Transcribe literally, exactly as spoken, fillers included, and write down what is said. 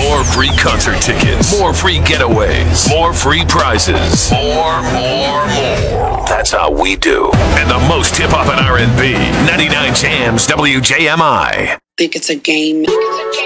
More free concert tickets. More free getaways. More free prizes. More, more, more. That's how we do. And the most hip-hop and R and B. ninety-nine Jams W J M I. Think it's a game.